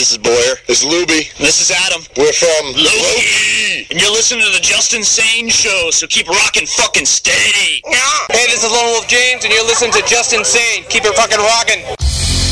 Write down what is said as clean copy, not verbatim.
This is Boyer. This is Luby. This is Adam. We're from Loki. And you're listening to the Justin Sane Show, so keep rocking fucking steady. Hey, this is Lone Wolf James, and you're listening to Justin Sane. Keep it fucking rocking.